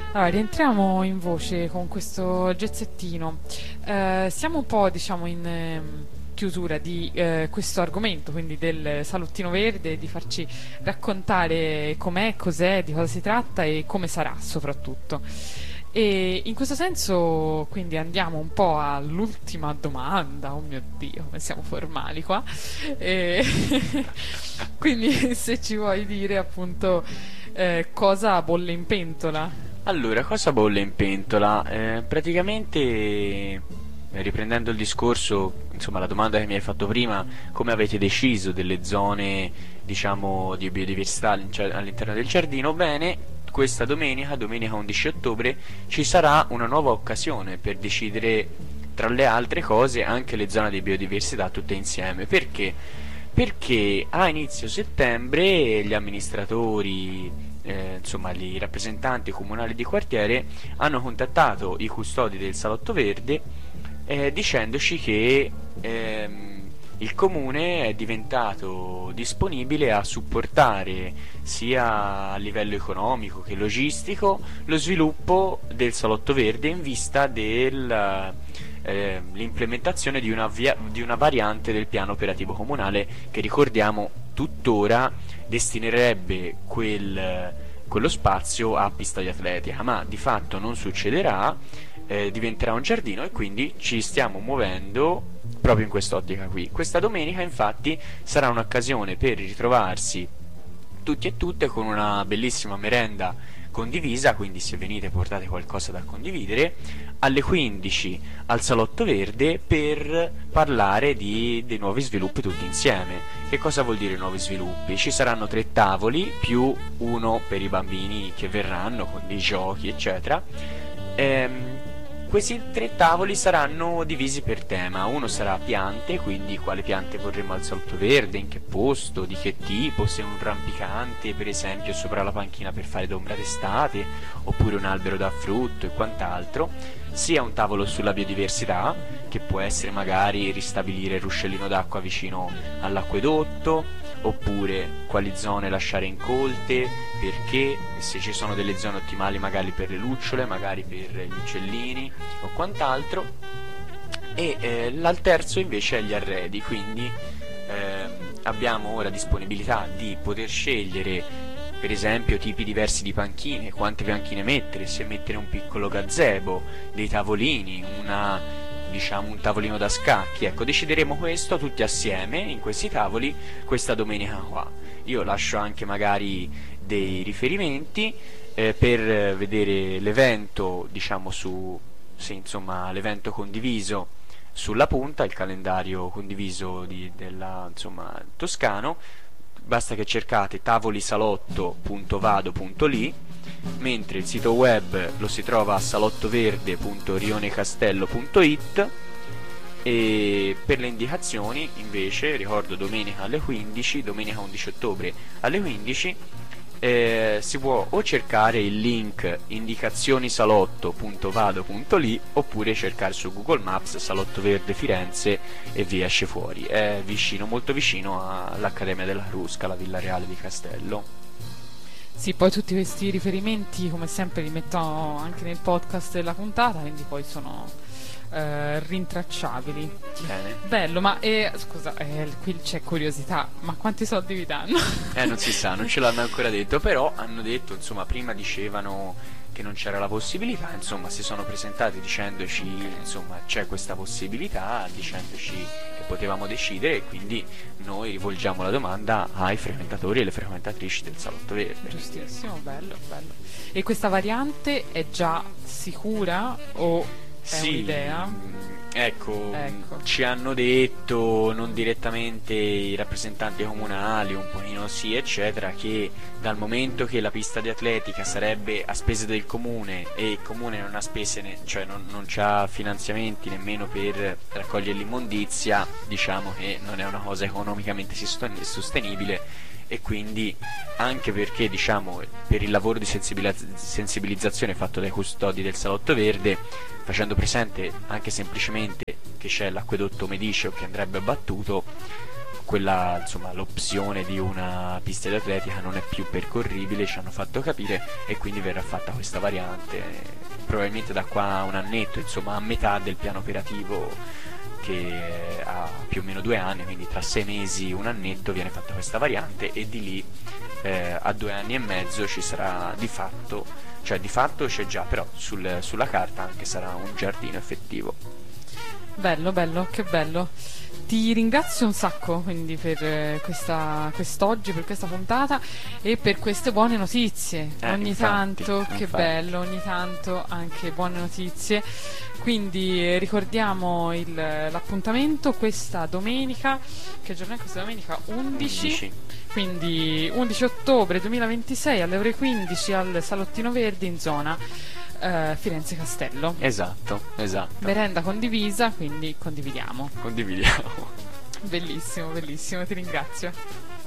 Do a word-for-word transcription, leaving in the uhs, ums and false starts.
Allora, rientriamo in voce con questo gezzettino. Eh, siamo un po', diciamo, in ehm, chiusura di eh, questo argomento, quindi del salottino verde, di farci raccontare com'è, cos'è, di cosa si tratta e come sarà soprattutto. E in questo senso, quindi andiamo un po' all'ultima domanda. Oh mio Dio, come siamo formali qua. E quindi se ci vuoi dire appunto eh, cosa bolle in pentola. Allora, cosa bolle in pentola? Eh, praticamente, eh, riprendendo il discorso, insomma, la domanda che mi hai fatto prima, come avete deciso delle zone, diciamo, di biodiversità all'in- cioè, all'interno del giardino? Bene, questa domenica, domenica undici ottobre, ci sarà una nuova occasione per decidere, tra le altre cose, anche le zone di biodiversità tutte insieme. Perché? Perché a inizio settembre gli amministratori, eh, insomma i rappresentanti comunali di quartiere hanno contattato i custodi del Salotto Verde, eh, dicendoci che ehm, il comune è diventato disponibile a supportare sia a livello economico che logistico lo sviluppo del Salotto Verde in vista dell'implementazione di una, via- di una variante del piano operativo comunale che, ricordiamo, tuttora destinerebbe quel, quello spazio a pista di atletica, ma di fatto non succederà, eh, diventerà un giardino e quindi ci stiamo muovendo proprio in quest'ottica qui. Questa domenica infatti sarà un'occasione per ritrovarsi tutti e tutte con una bellissima merenda condivisa, quindi se venite portate qualcosa da condividere, alle quindici al Salotto Verde per parlare di, dei nuovi sviluppi tutti insieme. Che cosa vuol dire nuovi sviluppi? Ci saranno tre tavoli più uno per i bambini che verranno con dei giochi eccetera. Ehm, questi tre tavoli saranno divisi per tema. Uno sarà piante, quindi quale piante vorremmo al Salotto Verde, in che posto, di che tipo, se un rampicante per esempio sopra la panchina per fare d'ombra d'estate, oppure un albero da frutto e quant'altro. Sia un tavolo sulla biodiversità, che può essere magari ristabilire il ruscellino d'acqua vicino all'acquedotto, oppure quali zone lasciare incolte, perché, se ci sono delle zone ottimali magari per le lucciole, magari per gli uccellini o quant'altro. E eh, il terzo invece è gli arredi, quindi eh, abbiamo ora disponibilità di poter scegliere per esempio tipi diversi di panchine, quante panchine mettere, se mettere un piccolo gazebo, dei tavolini, una, diciamo un tavolino da scacchi. Ecco, decideremo questo tutti assieme in questi tavoli questa domenica qua. Io lascio anche magari dei riferimenti eh, per vedere l'evento, diciamo su, sì, insomma, l'evento condiviso sulla punta, il calendario condiviso di, della, insomma, toscano. Basta che cercate tavolisalotto punto vado punto li, mentre il sito web lo si trova a salottoverde punto rionecastello punto it. E per le indicazioni invece ricordo domenica alle quindici, domenica undici ottobre alle quindici, eh, si può o cercare il link indicazionisalotto punto vado punto li oppure cercare su Google Maps Salotto Verde Firenze e vi esce fuori. È vicino, molto vicino all'Accademia della Crusca, la Villa Reale di Castello. Sì, poi tutti questi riferimenti, come sempre, li metto anche nel podcast della puntata, quindi poi sono eh, rintracciabili. Bene. Bello, ma eh, scusa, eh, qui c'è curiosità, ma quanti soldi vi danno? Eh, non si sa, non ce l'hanno ancora detto, però hanno detto, insomma, prima dicevano che non c'era la possibilità, insomma, si sono presentati dicendoci, insomma, c'è questa possibilità, dicendoci che potevamo decidere, e quindi noi rivolgiamo la domanda ai frequentatori e alle frequentatrici del Salotto Verde. Giustissimo, bello, bello. E questa variante è già sicura o è Sì, un'idea? ecco, Ecco. ci hanno detto non direttamente i rappresentanti comunali, un pochino sì eccetera, che dal momento che la pista di atletica sarebbe a spese del comune e il comune non ha spese, ne- cioè non, non c'ha finanziamenti nemmeno per raccogliere l'immondizia, diciamo che non è una cosa economicamente sosten- sostenibile. E quindi anche perché, diciamo, per il lavoro di sensibilizz- sensibilizzazione fatto dai custodi del Salotto Verde, facendo presente anche semplicemente che c'è l'acquedotto Mediceo che andrebbe abbattuto, quella, insomma, l'opzione di una pista di atletica non è più percorribile, ci hanno fatto capire, e quindi verrà fatta questa variante probabilmente da qua a un annetto, insomma a metà del piano operativo, che ha più o meno due anni, quindi tra sei mesi un annetto viene fatta questa variante, e di lì eh, a due anni e mezzo ci sarà di fatto, cioè di fatto c'è già, però sul, sulla carta anche sarà un giardino effettivo. Bello, bello, che bello. Ti ringrazio un sacco quindi per eh, questa, quest'oggi, per questa puntata e per queste buone notizie. Eh, ogni infatti, tanto, che infatti. bello, ogni tanto anche buone notizie. Quindi eh, ricordiamo il, l'appuntamento questa domenica, che giorno è questa domenica? undici. undici. Quindi undici ottobre duemilaventisei alle ore quindici al Salottino Verde in zona eh, Firenze Castello. Esatto, esatto. Merenda condivisa, quindi condividiamo. Condividiamo. Bellissimo, bellissimo, ti ringrazio.